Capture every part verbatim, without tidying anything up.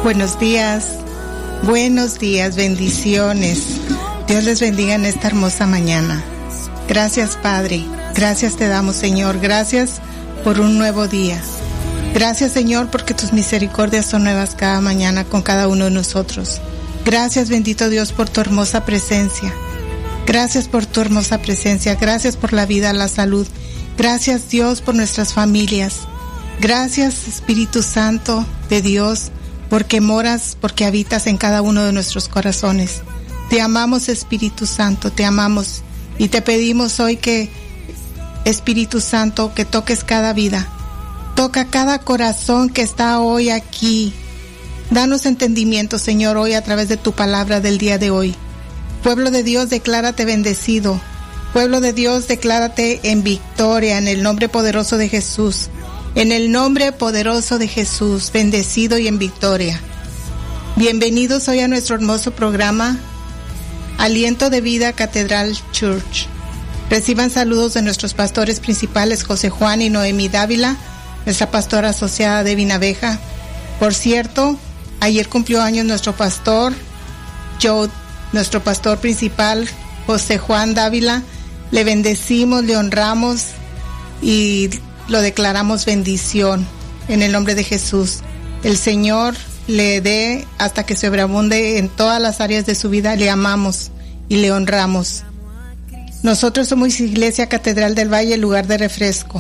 Buenos días, buenos días, bendiciones. Dios les bendiga en esta hermosa mañana. Gracias, Padre. Gracias te damos, Señor. Gracias por un nuevo día. Gracias, Señor, porque tus misericordias son nuevas cada mañana con cada uno de nosotros. Gracias, bendito Dios, por tu hermosa presencia. Gracias por tu hermosa presencia. Gracias por la vida, la salud. Gracias, Dios, por nuestras familias. Gracias, Espíritu Santo de Dios, porque moras, porque habitas en cada uno de nuestros corazones. Te amamos, Espíritu Santo, te amamos y te pedimos hoy que, Espíritu Santo, que toques cada vida. Toca cada corazón que está hoy aquí. Danos entendimiento, Señor, hoy a través de tu palabra del día de hoy. Pueblo de Dios, declárate bendecido. Pueblo de Dios, declárate en victoria en el nombre poderoso de Jesús. En el nombre poderoso de Jesús, bendecido y en victoria. Bienvenidos hoy a nuestro hermoso programa, Aliento de Vida Catedral Church. Reciban saludos de nuestros pastores principales, José Juan y Noemí Dávila, nuestra pastora asociada Debbie Naveja. Por cierto, ayer cumplió años nuestro pastor, Joe, nuestro pastor principal, José Juan Dávila. Le bendecimos, le honramos y lo declaramos bendición en el nombre de Jesús. El Señor le dé hasta que sobreabunde en todas las áreas de su vida. Le amamos y le honramos. Nosotros somos Iglesia Catedral del Valle, lugar de refresco.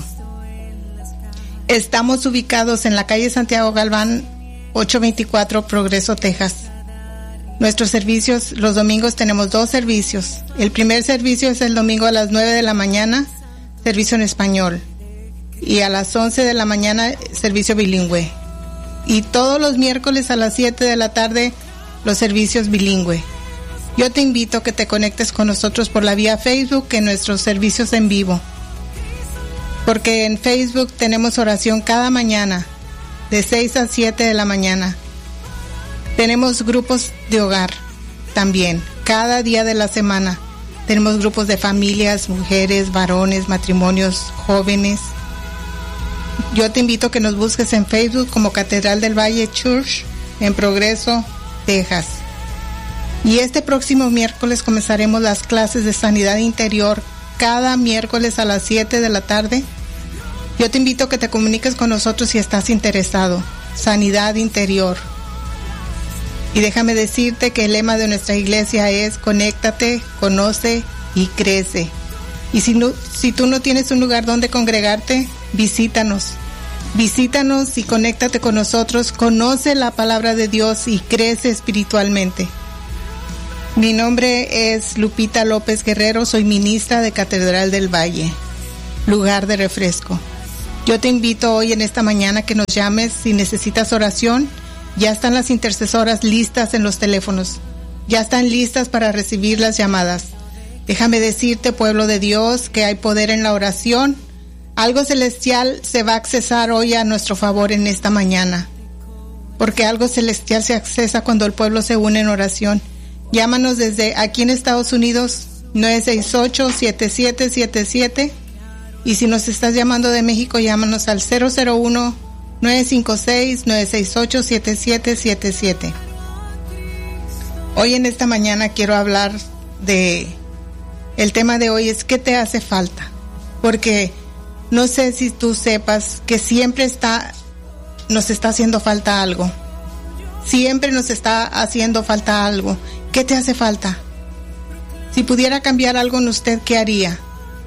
Estamos ubicados en la calle Santiago Galván, ochocientos veinticuatro, Progreso, Texas. Nuestros servicios, los domingos tenemos dos servicios. El primer servicio es el domingo a las nueve de la mañana, servicio en español. Y a las once de la mañana, servicio bilingüe. Y todos los miércoles a las siete de la tarde, los servicios bilingüe. Yo te invito a que te conectes con nosotros por la vía Facebook en nuestros servicios en vivo. Porque en Facebook tenemos oración cada mañana, de seis a siete de la mañana. Tenemos grupos de hogar también, cada día de la semana. Tenemos grupos de familias, mujeres, varones, matrimonios, jóvenes. Yo te invito a que nos busques en Facebook como Catedral del Valle Church en Progreso, Texas. Y este próximo miércoles comenzaremos las clases de sanidad interior cada miércoles a las siete de la tarde. Yo te invito a que te comuniques con nosotros si estás interesado. Sanidad interior. Y déjame decirte que el lema de nuestra iglesia es conéctate, conoce y crece. Y si, no, si tú no tienes un lugar donde congregarte, visítanos. Visítanos y conéctate con nosotros. Conoce la palabra de Dios y crece espiritualmente. Mi nombre es Lupita López Guerrero. Soy ministra de Catedral del Valle, lugar de refresco. Yo te invito hoy en esta mañana que nos llames si necesitas oración. Ya están las intercesoras listas en los teléfonos. Ya están listas para recibir las llamadas. Déjame decirte, pueblo de Dios, que hay poder en la oración. Algo celestial se va a accesar hoy a nuestro favor en esta mañana. Porque algo celestial se accesa cuando el pueblo se une en oración. Llámanos desde aquí en Estados Unidos, nueve seis ocho, siete siete siete siete. Y si nos estás llamando de México, llámanos al cero cero uno, nueve cinco seis, nueve seis ocho, siete siete siete siete. Hoy en esta mañana quiero hablar de... El tema de hoy es ¿qué te hace falta? Porque no sé si tú sepas que siempre está, nos está haciendo falta algo. Siempre nos está haciendo falta algo. ¿Qué te hace falta? Si pudiera cambiar algo en usted, ¿qué haría?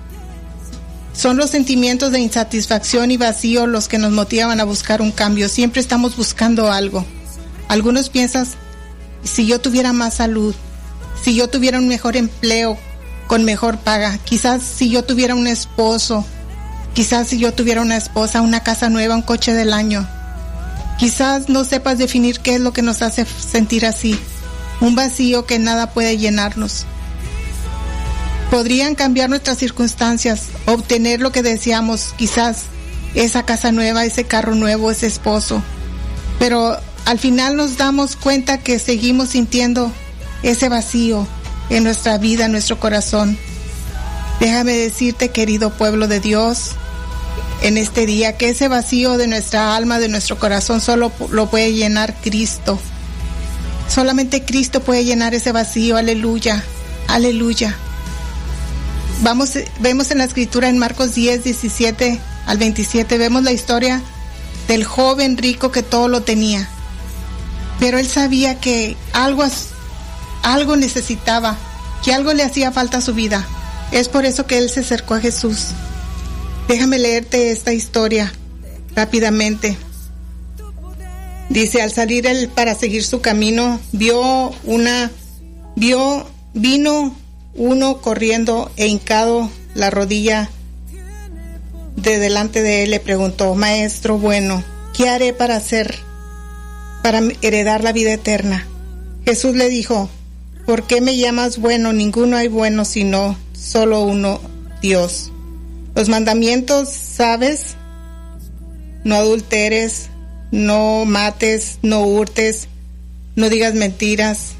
Son los sentimientos de insatisfacción y vacío los que nos motivan a buscar un cambio. Siempre estamos buscando algo. Algunos piensan, si yo tuviera más salud, si yo tuviera un mejor empleo, con mejor paga, quizás si yo tuviera un esposo, quizás si yo tuviera una esposa, una casa nueva, un coche del año. Quizás no sepas definir qué es lo que nos hace sentir así, un vacío que nada puede llenarnos. Podrían cambiar nuestras circunstancias, obtener lo que deseamos, quizás esa casa nueva, ese carro nuevo, ese esposo. Pero al final nos damos cuenta que seguimos sintiendo ese vacío en nuestra vida, en nuestro corazón. Déjame decirte, querido pueblo de Dios, en este día, que ese vacío de nuestra alma, de nuestro corazón, solo lo puede llenar Cristo. Solamente Cristo puede llenar ese vacío. Aleluya, aleluya. Vamos, vemos en la escritura en Marcos diez, diecisiete al veintisiete, vemos la historia del joven rico que todo lo tenía, pero él sabía que algo, algo necesitaba, que algo le hacía falta a su vida. Es por eso que él se acercó a Jesús. Déjame leerte esta historia rápidamente. Dice, al salir él para seguir su camino, vio una, vio, vino uno corriendo e hincado la rodilla de delante de él, le preguntó: Maestro bueno, ¿qué haré para hacer, para heredar la vida eterna? Jesús le dijo: ¿por qué me llamas bueno? Ninguno hay bueno sino solo uno, Dios. Los mandamientos, ¿sabes? No adulteres, no mates, no hurtes, no digas mentiras,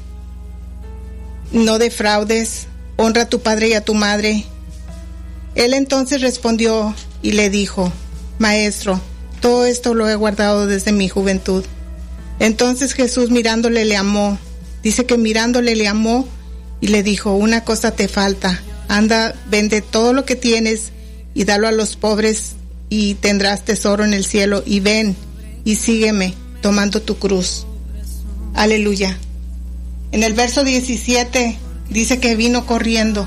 no defraudes, honra a tu padre y a tu madre. Él entonces respondió y le dijo: Maestro, todo esto lo he guardado desde mi juventud. Entonces Jesús mirándole le amó. Dice que mirándole le amó y le dijo: una cosa te falta. Anda, vende todo lo que tienes y dalo a los pobres y tendrás tesoro en el cielo, y ven y sígueme tomando tu cruz. Aleluya. En el verso diecisiete dice que vino corriendo.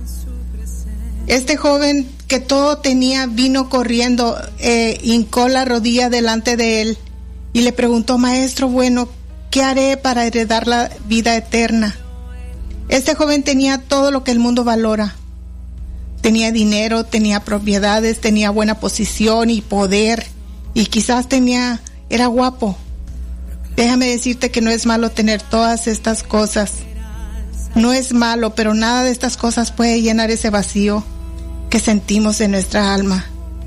Este joven que todo tenía vino corriendo, eh, hincó la rodilla delante de él y le preguntó: Maestro bueno, ¿qué haré para heredar la vida eterna? Este joven tenía todo lo que el mundo valora. Tenía dinero, tenía propiedades, tenía buena posición y poder, y quizás tenía, era guapo. Déjame decirte que no es malo tener todas estas cosas. No es malo, pero nada de estas cosas puede llenar ese vacío que sentimos en nuestra alma.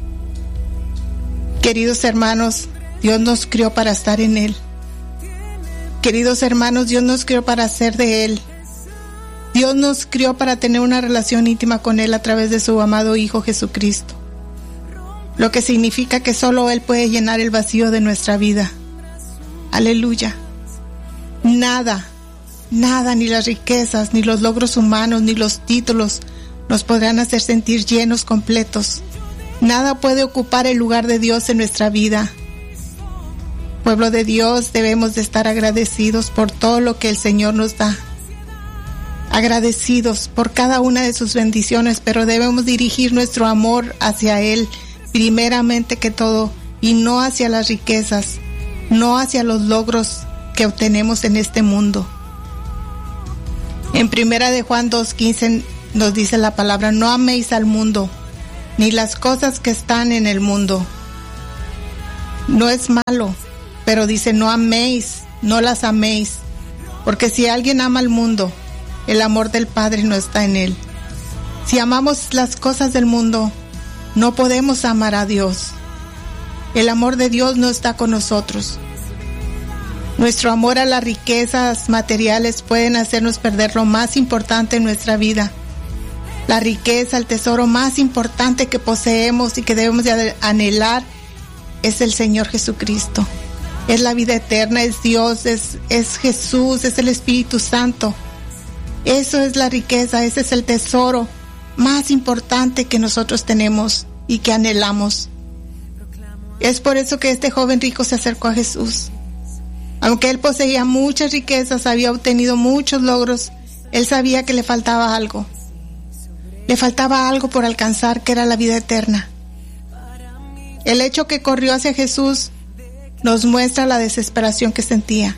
Queridos hermanos, Dios nos crió para estar en Él. Queridos hermanos, Dios nos crió para ser de Él. Dios nos crió para tener una relación íntima con Él a través de su amado Hijo Jesucristo. Lo que significa que solo Él puede llenar el vacío de nuestra vida. Aleluya. Nada, nada, ni las riquezas, ni los logros humanos, ni los títulos nos podrán hacer sentir llenos, completos. Nada puede ocupar el lugar de Dios en nuestra vida. Pueblo de Dios, debemos de estar agradecidos por todo lo que el Señor nos da. Agradecidos por cada una de sus bendiciones, pero debemos dirigir nuestro amor hacia Él, primeramente que todo, y no hacia las riquezas, no hacia los logros que obtenemos en este mundo. En primera de Juan dos quince nos dice la palabra: no améis al mundo, ni las cosas que están en el mundo. No es malo, pero dice: no améis, no las améis, porque si alguien ama al mundo, el amor del Padre no está en él. Si amamos las cosas del mundo, no podemos amar a Dios. El amor de Dios no está con nosotros. Nuestro amor a las riquezas materiales pueden hacernos perder lo más importante en nuestra vida. La riqueza, el tesoro más importante que poseemos y que debemos de anhelar es el Señor Jesucristo. Es la vida eterna, es Dios, es, es Jesús, es el Espíritu Santo. Eso es la riqueza, ese es el tesoro más importante que nosotros tenemos y que anhelamos. Es por eso que este joven rico se acercó a Jesús. Aunque él poseía muchas riquezas, había obtenido muchos logros, él sabía que le faltaba algo. Le faltaba algo por alcanzar, que era la vida eterna. El hecho que corrió hacia Jesús nos muestra la desesperación que sentía.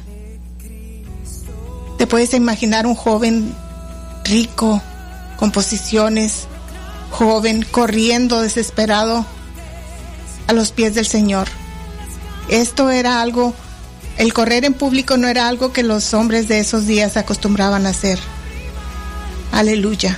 Te puedes imaginar un joven rico, con posiciones, joven, corriendo desesperado a los pies del Señor. Esto era algo, el correr en público no era algo que los hombres de esos días acostumbraban a hacer. Aleluya.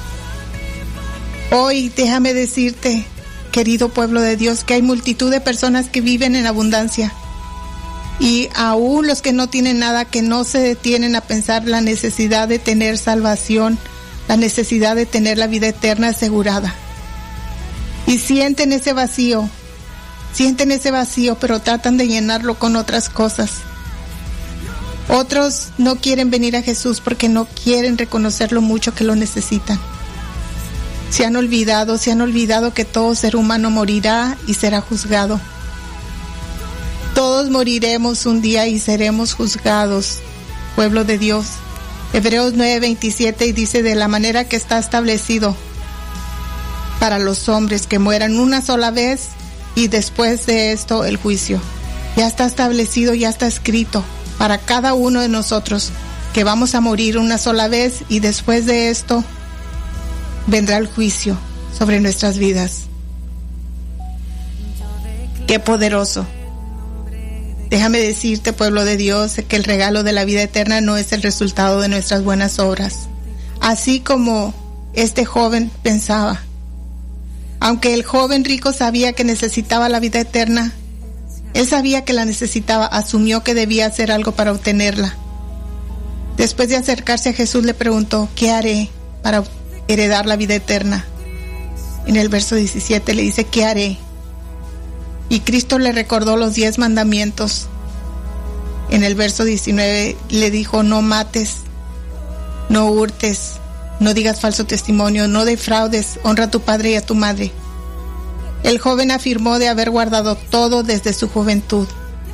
Hoy déjame decirte, querido pueblo de Dios, que hay multitud de personas que viven en abundancia. Y aún los que no tienen nada, que no se detienen a pensar la necesidad de tener salvación, la necesidad de tener la vida eterna asegurada. Y sienten ese vacío, sienten ese vacío, pero tratan de llenarlo con otras cosas. Otros no quieren venir a Jesús porque no quieren reconocer lo mucho que lo necesitan. Se han olvidado, se han olvidado que todo ser humano morirá y será juzgado. Todos moriremos un día y seremos juzgados, pueblo de Dios. Hebreos nueve veintisiete y dice: de la manera que está establecido para los hombres que mueran una sola vez y después de esto el juicio. Ya está establecido, ya está escrito para cada uno de nosotros que vamos a morir una sola vez y después de esto vendrá el juicio sobre nuestras vidas. Qué poderoso. Déjame decirte, pueblo de Dios, que el regalo de la vida eterna no es el resultado de nuestras buenas obras. Así como este joven pensaba. Aunque el joven rico sabía que necesitaba la vida eterna, él sabía que la necesitaba, asumió que debía hacer algo para obtenerla. Después de acercarse a Jesús le preguntó: ¿qué haré para heredar la vida eterna? En el verso diecisiete le dice: ¿qué haré? Y Cristo le recordó los diez mandamientos. En el verso diecinueve le dijo: no mates, no hurtes, no digas falso testimonio, no defraudes, honra a tu padre y a tu madre. El joven afirmó de haber guardado todo desde su juventud.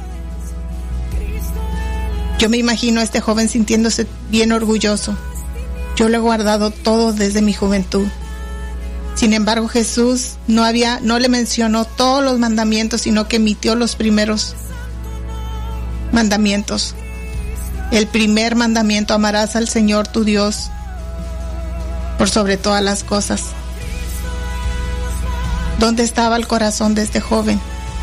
Yo me imagino a este joven sintiéndose bien orgulloso. Yo lo he guardado todo desde mi juventud. Sin embargo, Jesús no había, no le mencionó todos los mandamientos, sino que emitió los primeros mandamientos. El primer mandamiento: amarás al Señor tu Dios por sobre todas las cosas. ¿Dónde estaba el corazón de este joven?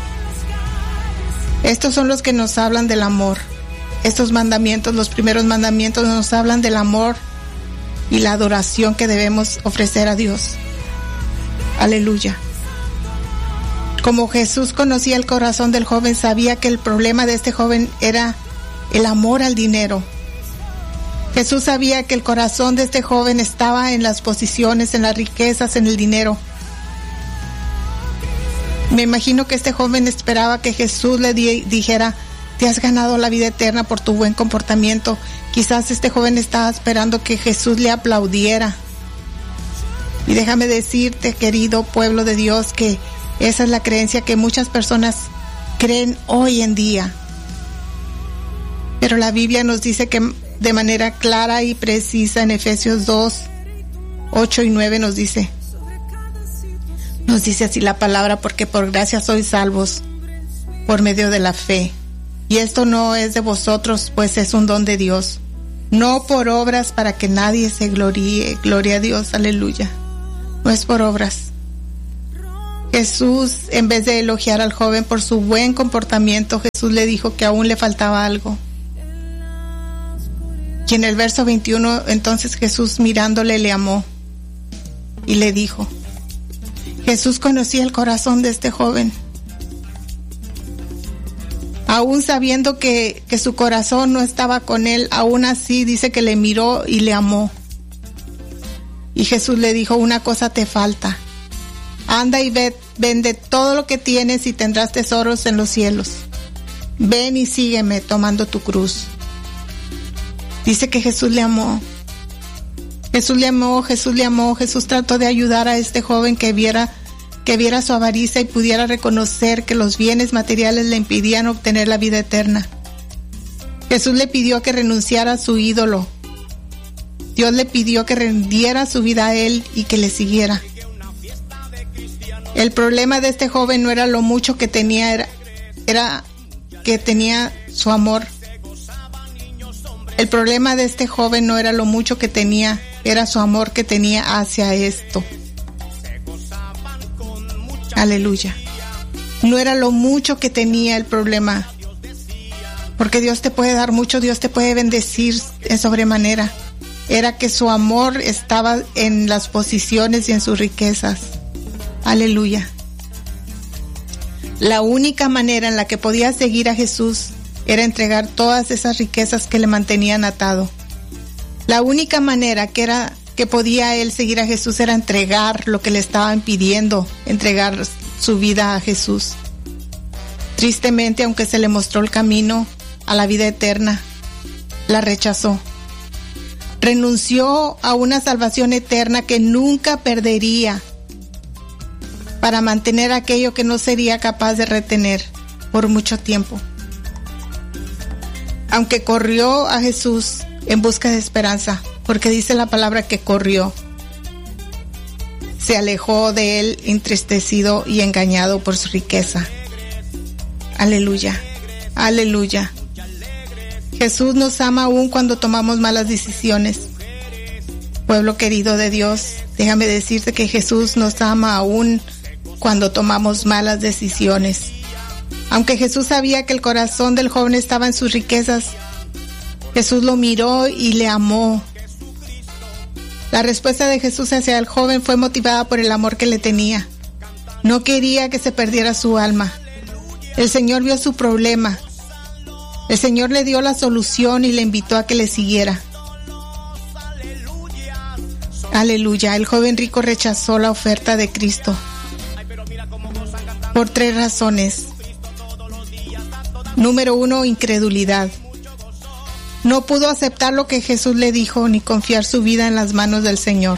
Estos son los que nos hablan del amor. Estos mandamientos, los primeros mandamientos, nos hablan del amor y la adoración que debemos ofrecer a Dios. Aleluya. Como Jesús conocía el corazón del joven, sabía que el problema de este joven era el amor al dinero. Jesús sabía que el corazón de este joven estaba en las posiciones, en las riquezas, en el dinero. Me imagino que este joven esperaba que Jesús le di- dijera: te has ganado la vida eterna por tu buen comportamiento. Quizás este joven estaba esperando que Jesús le aplaudiera. Y déjame decirte, querido pueblo de Dios, que esa es la creencia que muchas personas creen hoy en día. Pero la Biblia nos dice que de manera clara y precisa en Efesios dos, ocho y nueve nos dice, nos dice así la palabra: porque por gracia sois salvos por medio de la fe. Y esto no es de vosotros, pues es un don de Dios, no por obras para que nadie se gloríe. Gloria a Dios, aleluya. No es por obras. Jesús, en vez de elogiar al joven por su buen comportamiento, Jesús le dijo que aún le faltaba algo. Y en el verso veintiuno, entonces Jesús, mirándole, le amó y le dijo. Jesús conocía el corazón de este joven. Aún sabiendo que, que su corazón no estaba con él, aún así dice que le miró y le amó. Y Jesús le dijo: una cosa te falta. Anda y ve, vende todo lo que tienes y tendrás tesoros en los cielos. Ven y sígueme tomando tu cruz. Dice que Jesús le amó. Jesús le amó, Jesús le amó. Jesús trató de ayudar a este joven que viera que viera su avaricia y pudiera reconocer que los bienes materiales le impidían obtener la vida eterna. Jesús le pidió que renunciara a su ídolo. Dios le pidió que rendiera su vida a él y que le siguiera. El problema de este joven no era lo mucho que tenía, era, era que tenía su amor. El problema de este joven no era lo mucho que tenía, era su amor que tenía hacia esto. Aleluya. No era lo mucho que tenía el problema, porque Dios te puede dar mucho, Dios te puede bendecir en sobremanera. Era que su amor estaba en las posiciones y en sus riquezas. Aleluya. La única manera en la que podía seguir a Jesús era entregar todas esas riquezas que le mantenían atado. La única manera que era que podía él seguir a Jesús era entregar lo que le estaba impidiendo entregar su vida a Jesús. Tristemente, aunque se le mostró el camino a la vida eterna, la rechazó. Renunció a una salvación eterna que nunca perdería para mantener aquello que no sería capaz de retener por mucho tiempo. Aunque corrió a Jesús en busca de esperanza, porque dice la palabra que corrió, se alejó de él entristecido y engañado por su riqueza. Aleluya, aleluya. Jesús nos ama aún cuando tomamos malas decisiones. Pueblo querido de Dios, déjame decirte que Jesús nos ama aún cuando tomamos malas decisiones. Aunque Jesús sabía que el corazón del joven estaba en sus riquezas, Jesús lo miró y le amó. La respuesta de Jesús hacia el joven fue motivada por el amor que le tenía. No quería que se perdiera su alma. El Señor vio su problema. El Señor le dio la solución y le invitó a que le siguiera. Aleluya. El joven rico rechazó la oferta de Cristo por tres razones. Número uno, incredulidad. No pudo aceptar lo que Jesús le dijo ni confiar su vida en las manos del Señor.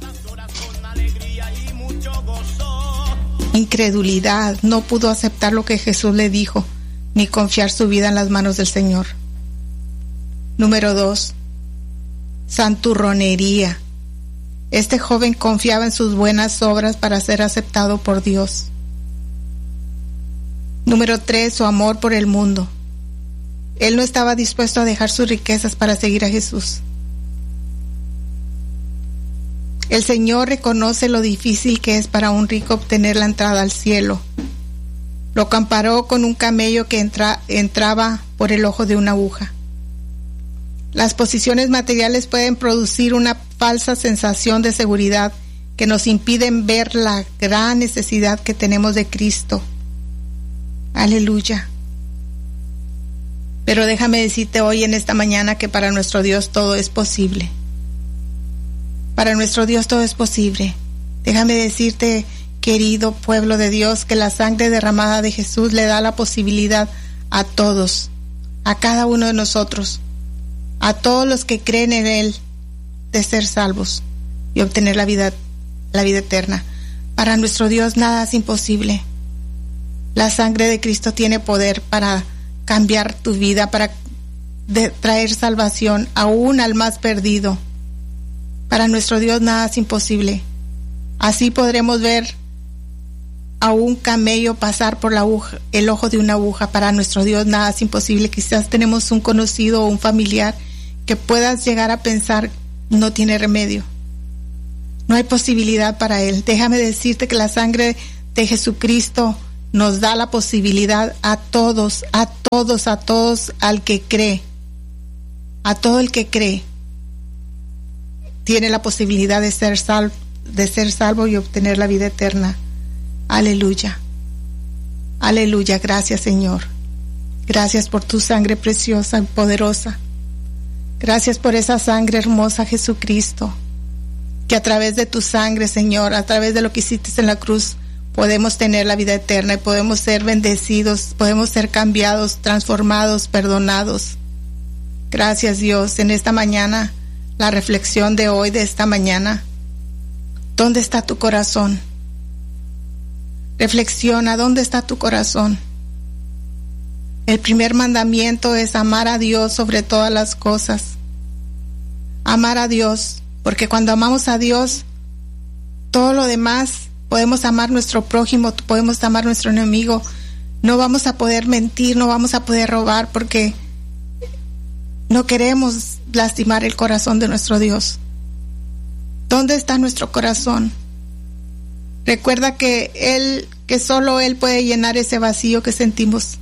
Incredulidad. No pudo aceptar lo que Jesús le dijo ni confiar su vida en las manos del Señor. Número dos, santurronería. Este joven confiaba en sus buenas obras para ser aceptado por Dios. Número tres, su amor por el mundo. Él no estaba dispuesto a dejar sus riquezas para seguir a Jesús. El Señor reconoce lo difícil que es para un rico obtener la entrada al cielo. Lo comparó con un camello que entra, entraba por el ojo de una aguja. Las posiciones materiales pueden producir una falsa sensación de seguridad que nos impiden ver la gran necesidad que tenemos de Cristo. Aleluya. Pero déjame decirte hoy en esta mañana que para nuestro Dios todo es posible. Para nuestro Dios todo es posible. Déjame decirte, querido pueblo de Dios, que la sangre derramada de Jesús le da la posibilidad a todos, a cada uno de nosotros, a todos los que creen en Él, de ser salvos y obtener la vida, la vida eterna. Para nuestro Dios nada es imposible. La sangre de Cristo tiene poder para cambiar tu vida, para de traer salvación aún al más perdido. Para nuestro Dios nada es imposible. Así podremos ver a un camello pasar por la aguja, el ojo de una aguja. Para nuestro Dios nada es imposible. Quizás tenemos un conocido o un familiar que puedas llegar a pensar no tiene remedio. No hay posibilidad para él. Déjame decirte que la sangre de Jesucristo nos da la posibilidad a todos, a todos, a todos, al que cree. A todo el que cree. Tiene la posibilidad de ser salvo, de ser salvo y obtener la vida eterna. Aleluya. Aleluya. Gracias, Señor. Gracias por tu sangre preciosa y poderosa. Gracias por esa sangre hermosa, Jesucristo. Que a través de tu sangre, Señor, a través de lo que hiciste en la cruz, podemos tener la vida eterna y podemos ser bendecidos, podemos ser cambiados, transformados, perdonados. Gracias, Dios. En esta mañana, la reflexión de hoy, de esta mañana, ¿dónde está tu corazón? Reflexiona, ¿dónde está tu corazón? El primer mandamiento es amar a Dios sobre todas las cosas. Amar a Dios, porque cuando amamos a Dios, todo lo demás, podemos amar nuestro prójimo, podemos amar nuestro enemigo. No vamos a poder mentir, no vamos a poder robar, porque no queremos lastimar el corazón de nuestro Dios. ¿Dónde está nuestro corazón? Recuerda que Él, que solo Él puede llenar ese vacío que sentimos.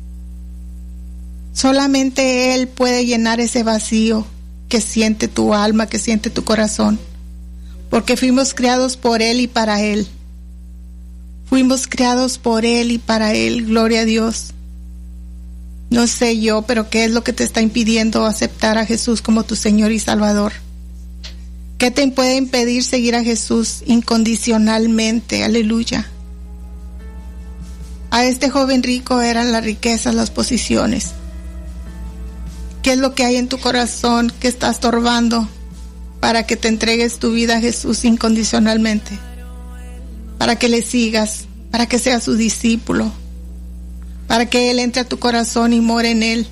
Solamente Él puede llenar ese vacío que siente tu alma, que siente tu corazón. Porque fuimos creados por Él y para Él. Fuimos creados por Él y para Él. Gloria a Dios. No sé yo, pero ¿qué es lo que te está impidiendo aceptar a Jesús como tu Señor y Salvador? ¿Qué te puede impedir seguir a Jesús incondicionalmente? Aleluya. A este joven rico eran las riquezas, las posiciones. ¿Qué es lo que hay en tu corazón que está estorbando para que te entregues tu vida a Jesús incondicionalmente? Para que le sigas, para que seas su discípulo, para que Él entre a tu corazón y more en Él.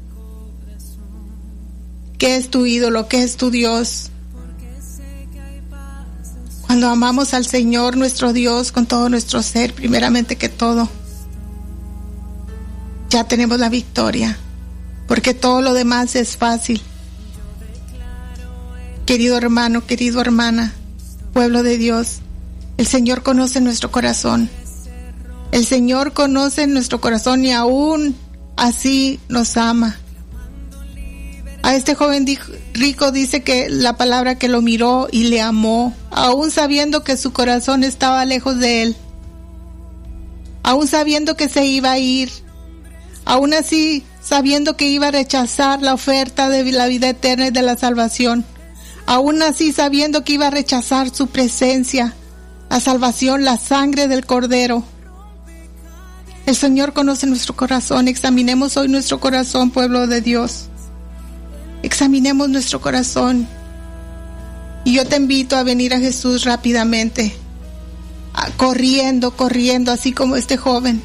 ¿Qué es tu ídolo? ¿Qué es tu Dios? Cuando amamos al Señor, nuestro Dios, con todo nuestro ser, primeramente que todo, ya tenemos la victoria, porque todo lo demás es fácil. Querido hermano, querido hermana, pueblo de Dios, el Señor conoce nuestro corazón. El Señor conoce nuestro corazón y aún así nos ama. A este joven rico dice que la palabra que lo miró y le amó, aún sabiendo que su corazón estaba lejos de él, aún sabiendo que se iba a ir, aún así sabiendo que iba a rechazar la oferta de la vida eterna y de la salvación, aún así sabiendo que iba a rechazar su presencia, la salvación, la sangre del Cordero. El Señor conoce nuestro corazón. Examinemos hoy nuestro corazón, pueblo de Dios. Examinemos nuestro corazón. Y yo te invito a venir a Jesús rápidamente, a, corriendo, corriendo, así como este joven.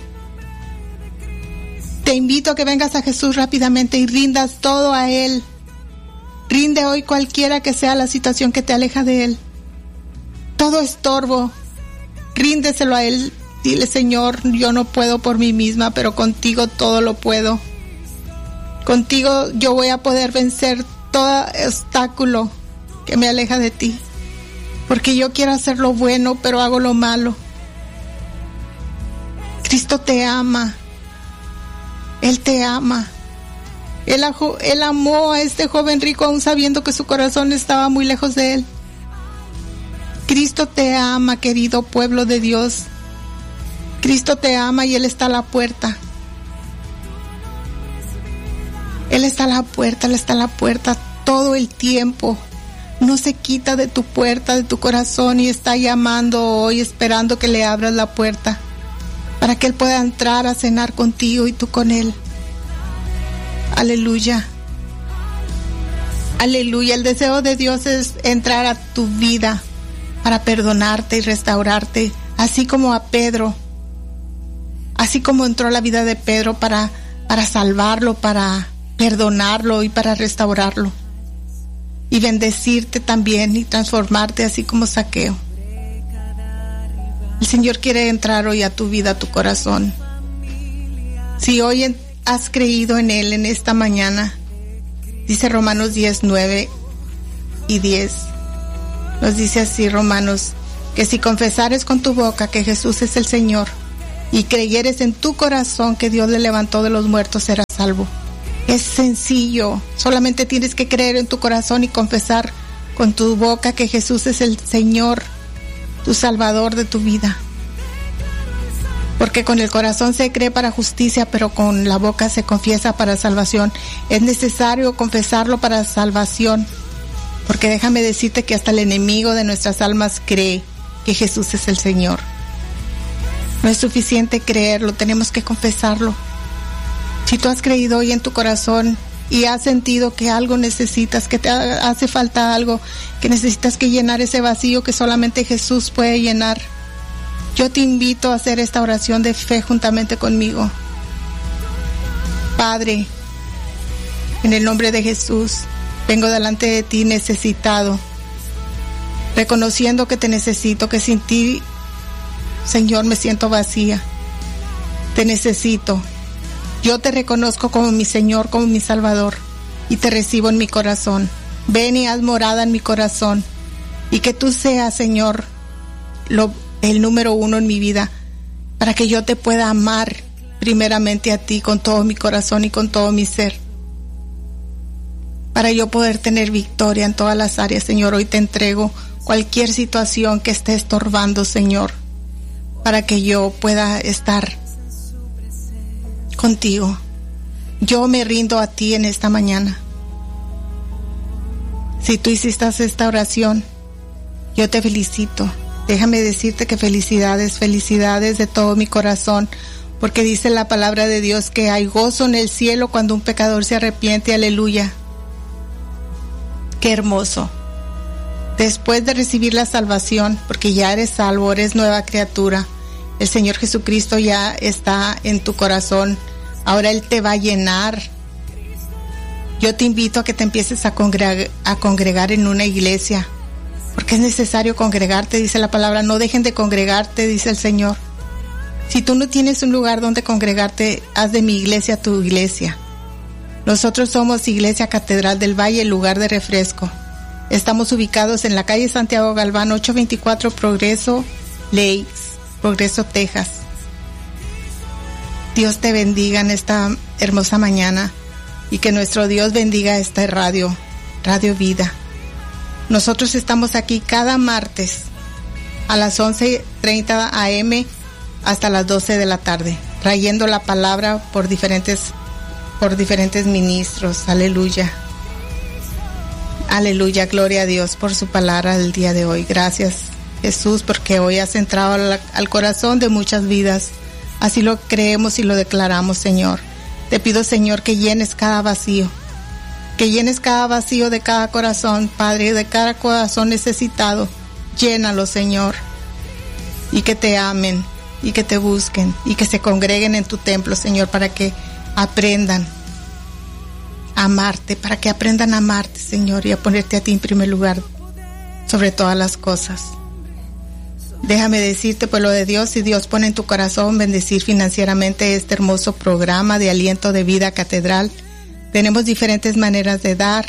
Te invito a que vengas a Jesús rápidamente y rindas todo a Él. Rinde hoy cualquiera que sea la situación que te aleja de Él. Todo estorbo, ríndeselo a Él. Dile: Señor, yo no puedo por mí misma, pero contigo todo lo puedo. Contigo yo voy a poder vencer todo obstáculo que me aleja de ti, porque yo quiero hacer lo bueno, pero hago lo malo. Cristo te ama. Él te ama. Él, él amó a este joven rico aún sabiendo que su corazón estaba muy lejos de Él. Cristo te ama, querido pueblo de Dios. Cristo te ama y Él está a la puerta. Él está a la puerta, Él está a la puerta todo el tiempo. No se quita de tu puerta, de tu corazón, y está llamando hoy, esperando que le abras la puerta para que Él pueda entrar a cenar contigo y tú con Él. Aleluya. Aleluya. El deseo de Dios es entrar a tu vida para perdonarte y restaurarte, así como a Pedro. Así como entró a la vida de Pedro para, para salvarlo, para perdonarlo y para restaurarlo. Y bendecirte también y transformarte así como Zaqueo. El Señor quiere entrar hoy a tu vida, a tu corazón. Si hoy has creído en Él en esta mañana, dice Romanos diez, nueve y diez. Nos dice así Romanos, que si confesares con tu boca que Jesús es el Señor y creyeres en tu corazón que Dios le levantó de los muertos, serás salvo. Es sencillo, solamente tienes que creer en tu corazón y confesar con tu boca que Jesús es el Señor, tu Salvador de tu vida. Porque con el corazón se cree para justicia, pero con la boca se confiesa para salvación. Es necesario confesarlo para salvación, porque déjame decirte que hasta el enemigo de nuestras almas cree que Jesús es el Señor. No es suficiente creerlo, tenemos que confesarlo. Si tú has creído hoy en tu corazón y has sentido que algo necesitas, que te hace falta algo, que necesitas que llenar ese vacío que solamente Jesús puede llenar, yo te invito a hacer esta oración de fe juntamente conmigo. Padre, en el nombre de Jesús, vengo delante de ti necesitado, reconociendo que te necesito, que sin ti, Señor, me siento vacía. Te necesito. Yo te reconozco como mi Señor, como mi Salvador, y te recibo en mi corazón. Ven y haz morada en mi corazón, y que tú seas, Señor, lo, el número uno en mi vida, para que yo te pueda amar primeramente a ti con todo mi corazón y con todo mi ser, para yo poder tener victoria en todas las áreas. Señor, hoy te entrego cualquier situación que esté estorbando, Señor, para que yo pueda estar contigo. Yo me rindo a ti en esta mañana. Si tú hiciste esta oración, yo te felicito. Déjame decirte que felicidades, felicidades de todo mi corazón, porque dice la palabra de Dios que hay gozo en el cielo cuando un pecador se arrepiente. Aleluya. Qué hermoso. Después de recibir la salvación, porque ya eres salvo, eres nueva criatura, el Señor Jesucristo ya está en tu corazón. Ahora Él te va a llenar. Yo te invito a que te empieces a congregar, a congregar en una iglesia, porque es necesario congregarte, dice la palabra. No dejen de congregarte, dice el Señor. Si tú no tienes un lugar donde congregarte, haz de mi iglesia tu iglesia. Nosotros somos Iglesia Catedral del Valle, el lugar de refresco. Estamos ubicados en la calle Santiago Galván, ochocientos veinticuatro Progreso Lakes, Progreso, Texas. Dios te bendiga en esta hermosa mañana y que nuestro Dios bendiga esta radio, Radio Vida. Nosotros estamos aquí cada martes a las once treinta a eme hasta las doce de la tarde, trayendo la palabra por diferentes, por diferentes ministros. Aleluya. Aleluya, gloria a Dios por su palabra del día de hoy. Gracias, Jesús, porque hoy has entrado al, al corazón de muchas vidas. Así lo creemos y lo declaramos, Señor. Te pido, Señor, que llenes cada vacío, que llenes cada vacío de cada corazón, Padre, de cada corazón necesitado. Llénalo, Señor, y que te amen, y que te busquen, y que se congreguen en tu templo, Señor, para que aprendan a amarte, para que aprendan a amarte, Señor, y a ponerte a ti en primer lugar sobre todas las cosas. Déjame decirte, pueblo de Dios, si Dios pone en tu corazón bendecir financieramente este hermoso programa de Aliento de Vida Catedral, tenemos diferentes maneras de dar.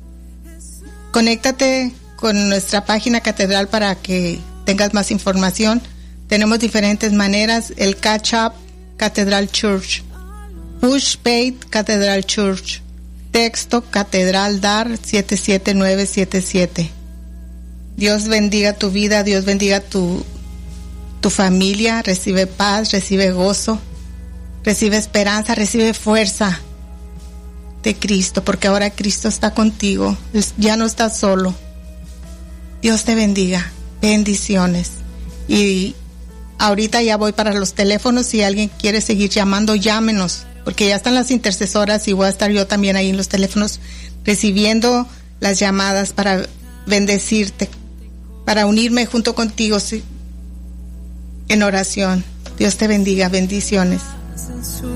Conéctate con nuestra página Catedral para que tengas más información. Tenemos diferentes maneras: el Catch Up Catedral Church, Push Paid Catedral Church, texto Catedral Dar siete siete nueve siete siete. Dios bendiga tu vida, Dios bendiga tu, tu familia. Recibe paz, recibe gozo, recibe esperanza, recibe fuerza de Cristo, porque ahora Cristo está contigo, ya no estás solo. Dios te bendiga, bendiciones. Y ahorita ya voy para los teléfonos. Si alguien quiere seguir llamando, llámenos, porque ya están las intercesoras y voy a estar yo también ahí en los teléfonos recibiendo las llamadas para bendecirte, para unirme junto contigo en oración. Dios te bendiga, bendiciones.